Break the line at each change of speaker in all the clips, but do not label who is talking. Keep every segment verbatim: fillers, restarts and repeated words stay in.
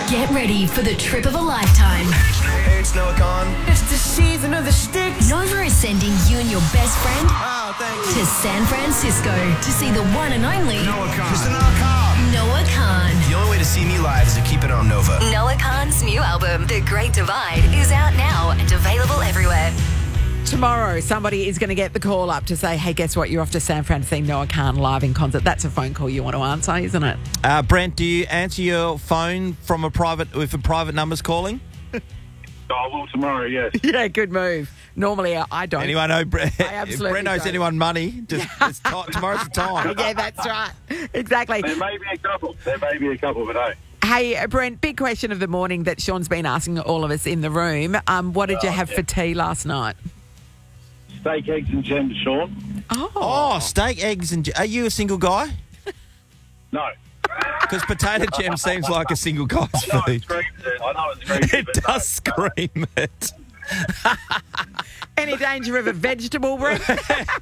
Get ready for the trip of a lifetime.
Hey, it's Noah Khan.
It's the season of the sticks.
Nova is sending you and your best friend
Oh, thank you.
to San Francisco to see the one and only
Noah Khan. Mister Noah Khan.
Noah Khan.
The only way to see me live is to keep it on Nova.
Noah Khan's new album, The Great Divide, is out now and available everywhere.
Tomorrow, somebody is going to get the call up to say, hey, guess what? You're off to San Fran to see Noah Khan live in concert. That's a phone call you want to answer, isn't it?
Uh, Brent, do you answer your phone from a private, if a private number's calling?
I will tomorrow, yes.
Yeah, good move. Normally, I I don't.
Anyone know? Brent,
I
if
absolutely
Brent owes
don't.
anyone money, just it's ti tomorrow's the time.
Yeah, that's right. Exactly.
There may be a couple. There may be a couple, but hey.
Hey, Brent, big question of the morning that Sean's been asking all of us in the room. Um, what did you
Oh,
have
yeah.
for tea last night?
Steak, eggs and gems, Sean.
Oh.
Oh, steak, eggs, and... Are you a single guy?
No.
Because potato jam seems like a single guy's
I know it
food.
screams it. I know it screams it.
It
but
does scream it.
Any danger of a vegetable, Brent?
No.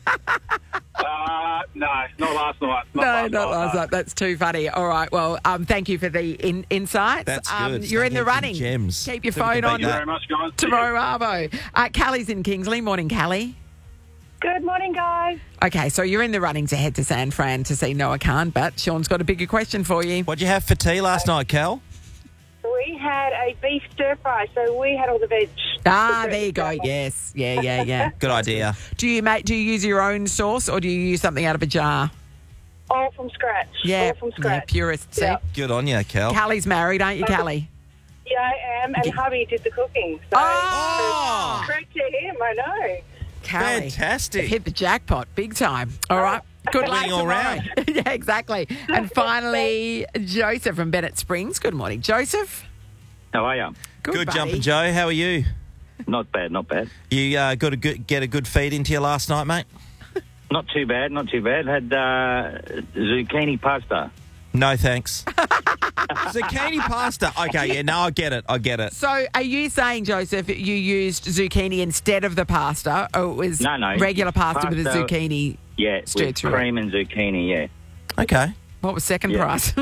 Uh, no, not last night. Not
No,
last
not
night,
last
no.
night. That's too funny. All right. Well, um, thank you for the in- insights.
That's
um,
good.
You're in
Steak,
the
eggs, and
running.
gems.
Keep your
See if we
phone
can
on
beat
Thank you
that.
very much, guys.
tomorrow, Arvo. Uh, Callie's in Kingsley. Morning, Callie.
Good morning, guys.
Okay, so you're in the running to head to San Fran to see Noah Khan, but Sean's got a bigger question for you.
What'd you have for tea last night, Cal?
We had a beef stir fry, so we had all the veg.
Ah, there you go. Yes. Yeah, yeah, yeah.
Good idea.
Do you make, do you use your own sauce or do you use something out of a jar?
All from scratch.
Yeah.
All from
Yeah,
scratch.
purist. See?
Yeah.
Good on you, Cal.
Callie's married, aren't you, Callie?
Yeah, I am, and hubby did the cooking. So
Oh!
credit to him, I know.
Callie.
Fantastic.
Hit the jackpot big time. All right. Good luck
Winning all
tomorrow.
round.
Yeah, exactly. And finally, Joseph from Bennett Springs. Good morning, Joseph.
How are you?
Good,
Good
buddy.
jumping, Joe. How are you?
Not bad, not bad.
You uh, got a good, get a good feed into you last night, mate?
Not too bad, not too bad. Had uh, zucchini pasta.
No, thanks. Zucchini pasta. Okay, yeah, no, I get it. I get it.
So, are you saying, Joseph, you used zucchini instead of the pasta, or it was
No, no.
regular pasta, with a
Pasta-
zucchini?
Yeah,
Stir
with
through it.
cream and zucchini, yeah.
Okay.
What was second
Yeah.
price?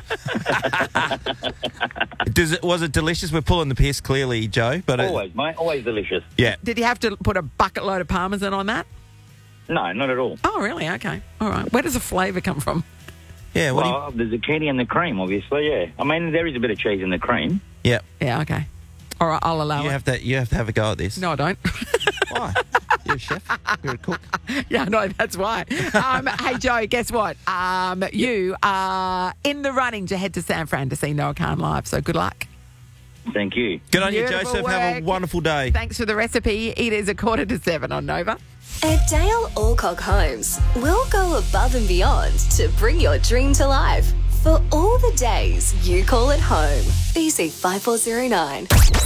Does it was it delicious? We're pulling the piss clearly, Joe. But it-
Always, mate, always delicious.
yeah.
Did you have to put a bucket load of parmesan on that?
No, not at all.
Oh, really? Okay. All right. Where does the flavour come from?
Yeah. What do you,
Well, the zucchini and the cream, obviously, yeah. I mean, there is a bit of cheese in the cream.
yeah.
Yeah, okay. All right, I'll allow
You
it.
have to. You have to have a go at this.
No, I don't.
Why? You're a chef. You're a cook.
Yeah, no, that's why. Um, hey, Joe, guess what? Um, you are in the running to head to San Fran to see Noah Khan live, so good luck.
Thank you.
Good on you,
Beautiful
Joseph. Have a
work.
wonderful day.
Thanks for the recipe. It is a quarter to seven on Nova.
At Dale Alcock Homes, we'll go above and beyond to bring your dream to life. For all the days you call it home. B C five four zero nine.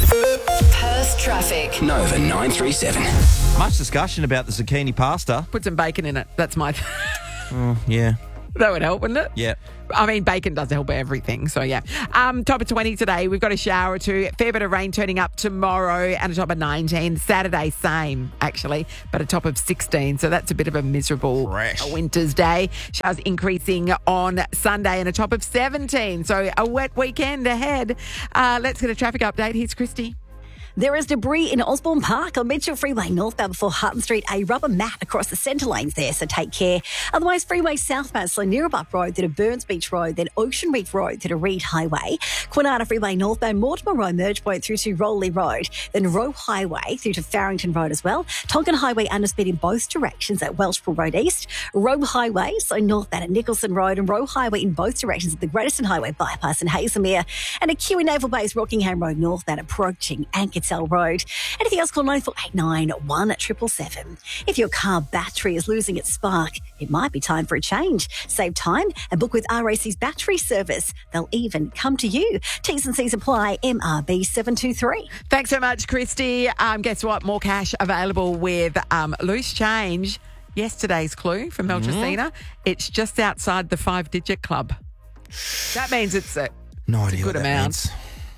Perth traffic.
Nova nine three seven.
Much discussion about the zucchini pasta.
Put some bacon in it. That's my...
Yeah.
that would help, wouldn't it?
Yeah.
I mean, bacon does help everything, so yeah. Um, top of twenty today. We've got a shower or two. Fair bit of rain turning up tomorrow and a top of nineteen. Saturday, same, actually, but a top of sixteen. So that's a bit of a miserable
Fresh.
winter's day. Showers increasing on Sunday and a top of seventeen. So a wet weekend ahead. Uh, let's get a traffic update. Here's Christy.
There is debris in Osborne Park on Mitchell Freeway northbound before Hutton Street. A rubber mat across the centre lanes there, so take care. Otherwise, Freeway southbound, so Neerabup Road, then a Burns Beach Road, then Ocean Reef Road, then a Reed Highway. Kwinana Freeway northbound, Mortimer Road, Merge Point through to Rowley Road, then Roe Highway through to Farrington Road as well. Tonkin Highway underspeed in both directions at Welshpool Road East. Roe Highway, so northbound at Nicholson Road, and Roe Highway in both directions at the Greaterton Highway bypass in Hazelmere. And a queue in Naval Base, Rockingham Road northbound approaching Ankersell Road. Anything else, call nine four eight nine, one seven seven seven. If your car battery is losing its spark, it might be time for a change. Save time and book with R A C's battery service. They'll even come to you. T's and C's apply. M R B seven two three.
Thanks so much, Christy. Um, guess what? More cash available with um, Loose Change. Yesterday's clue from Melchicina. It's just outside the five-digit club. That means it's a,
No
it's a
idea
good
what that
amount.
means.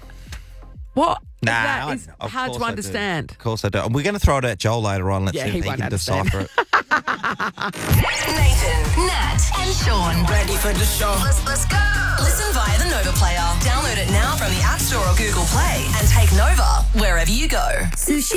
What?
Nah,
that
I-
is
of
hard
course
to
I do.
understand.
Of course I do. And we're going to throw it at Joel later on. Let's
Yeah,
see if
he
he,
won't
can
understand.
decipher it.
Nathan, Nat, and Sean.
Ready for the show.
Let's, let's go. Listen via the Nova Player. Download it now from
from the App Store or Google Play and take Nova wherever you go.
Sushi